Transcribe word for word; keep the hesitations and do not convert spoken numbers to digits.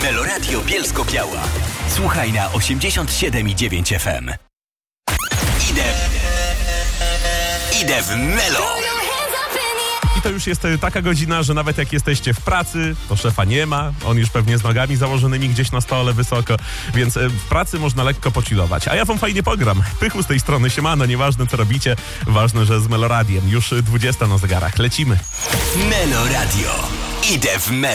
Meloradio Bielsko-Biała. Słuchaj na osiemdziesiąt siedem i dziewięć F M. Idę... Idę w Melo! I to już jest taka godzina, że nawet jak jesteście w pracy, to szefa nie ma, on już pewnie z nogami założonymi gdzieś na stole wysoko, więc w pracy można lekko pochillować. A ja wam fajnie pogram. Pychu z tej strony, siemano, nieważne co robicie, ważne, że z Meloradiem. Już dwudziesta na zegarach. Lecimy. Meloradio. Idę w Melo.